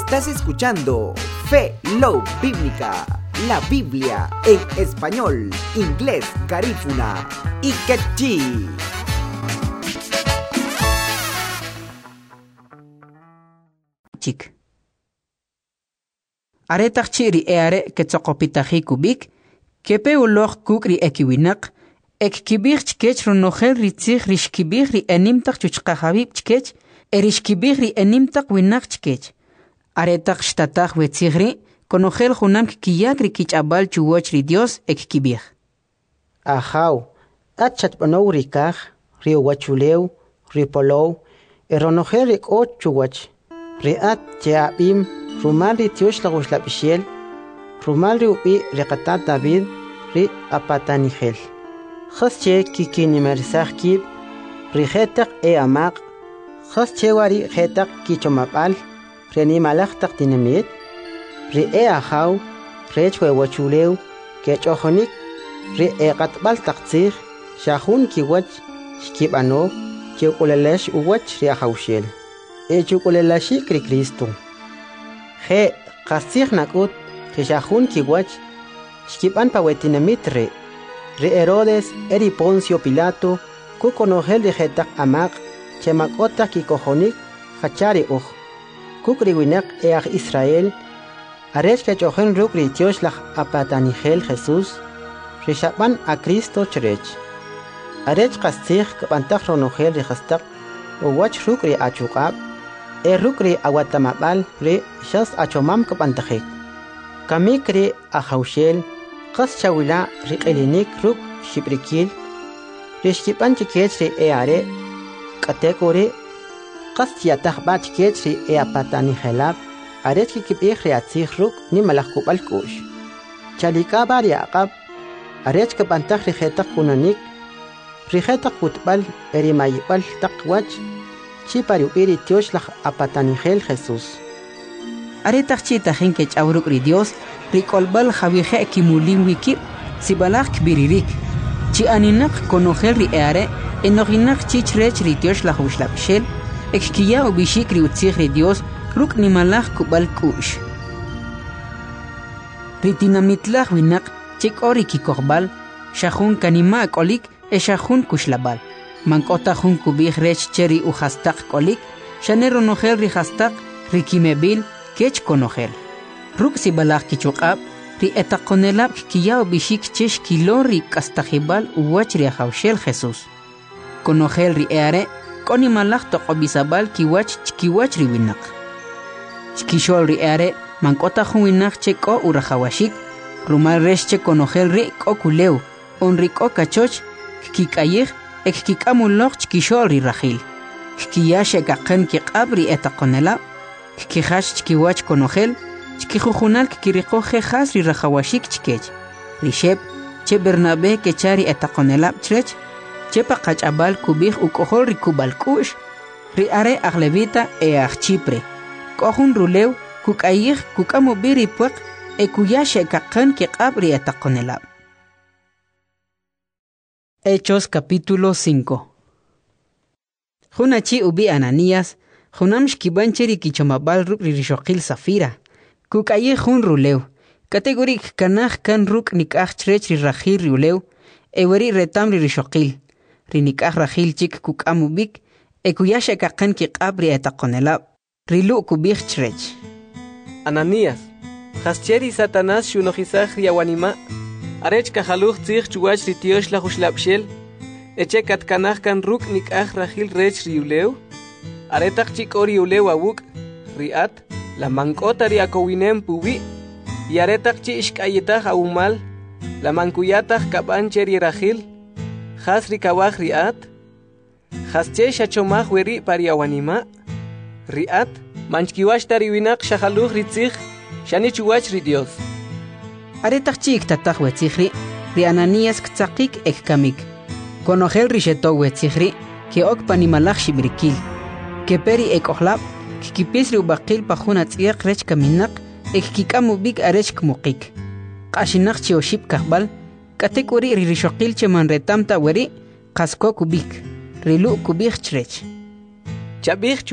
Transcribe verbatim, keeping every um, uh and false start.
Estás escuchando Fe Love Bíblica, la Biblia en español, inglés, garífuna y quechí. Chik. Are takchiri e are ke tsokopitahi kubik, kepe ulog kukri ekiwinak, ek kibir chkech ronogel ritzich rishkibir ri enimtak chuchkahabib chkech, erishkibir ri enimtak winak chkech. Are tak shtatach wetzigri, konogel junam kiyakri kichabal chuwoch ri Dios ek kibir. Ahaw, atchat panow rikach, ri wachulew, ri polow, eronogel rik och chuwoch. Riat Jaabim, Rumal ri Tiosh la Guslapishel, Rumal ri upi Rekatat David, ri Apatanigel. Khasche kikini marisakib, Rihetak e amak, Khaschewari hetak kichomapal, Reni malachtak dinamit, Ri e ahaw, Rechwe wachulew, Kechohonik, Ri e katbal takzir, Shahun kiwach, Shkibano, Kiukulelesh uwach ri ahawshel. Echukulelashi kri Cristo. He kasih nakut kishahun kiwach shkipan pawetinamitre. Re Herodes eri Poncio Pilato kukonogel de hetak amak chemakota kikohonik hachari uj. Kukriwinak each Israel arech kechohen rukri tioslach apatanigel Jesús rishapan a Cristo cherech. Arech kasih kapantach ronogel de hastak uwach rukri achukab e rukri awatamabal re shas achomam kapantajek. Kamikri ahaushel, kas chawila riqelinik ruk shiprikil, rishkipan chikechri e are, katekori, kas tiatah bat chikechri e apatani helab, aretki kipikri atzih ruk ni malakubal kush. Chalika bari akab, aret kapantaj rijetak kunanik, rijetak kutbal erimayibal takwach, Chipari upiri tioslach apatanigel Jesús. Aretach chita henkech auruk ri Dios, rikolbal javije kimulin wikip, sibalach kbiririk. Chi aninak konogel ri eare, enoginak chichrech ri tioslach uslapshel, ekkiya ubishik ri utzich ri Dios, ruk nimalach kubal kush. Ritinamitlach winak, chik ori kikorbal, shahun kanima akolik, e shahun kushlabal. Mankota jun kubih rech cheri u hastak kolik, shanero nogel ri hastak, ri kimebil, kech konogel. Ruk si balak kichukab, ri etakonelab kiyao bishik chesh kilo ri kastajibal uwach ri ahawshel Jesús. Konogel ri eare, koni malak tokobisabal kiwach chkiwach ri winak. Chkishol ri eare, mankota jun winak cheko urahawashik, rumal resh che konogel ri kokuleu, on ri kokachoch, kikayih, ek kikamulok chkishol ri rahil. Kiyashe kaken kikabri etakonela, kihash chkiwach konogel, chkijujunal kikiriko jejas ri rahawashik chkech. Rishep, che Bernabe kechari etakonela chrech, che pakachabal kubih ukohol ri kubalkush, ri are aglevita e achchipre. Kohun rulew, kukayih kukamubiri puek, e kuyashe kaken kikabri etakonela. Hechos capítulo cinco. Junachi ubi Ananías, junam shkibancheri kichomabal ruk rishokil safira. Kukaye jun ruleu. Kategorik kanach kan ruk nikach chrech rirahir ruleu. Eweri retam rishokil. Rinikach rahil chik kukamubik. Ekuyasha kakan kikabri etakonelab. Rilu kubich chrech. Ananías, hascheri Satanás shunojisach riawanima. Arech kahaluch tzich chuwach ri tiosh la huslapshel, eche katkanach kan ruk nikach rahil rech riuleu, aretach chik ori uleu awuk, riat, la mankota ri akowinem pubi, y aretach chi ishkayetach awumal, la mankuyatach kaban cheri rahil, has rikawach riat, has che shachomach weri pariawanima, riat, manchkiwash tariwinak shahaluch ritzich, shani chuwach ri Dios. Aretach chik tatach wetzihri, ri Ananías ktsakik ek kamik. Konogel risheto wetzihri, ke ok panimalach shibrikil. Ke peri ek ohlab, kikipis ri ubakil pajuna tziyak rech kaminak, ek kikamubik arech kmukik. Kashinach chi oship kahbal, katek uri ri rishokil che manretamta weri, kasko kubik, rilu kubik chrech. Chabich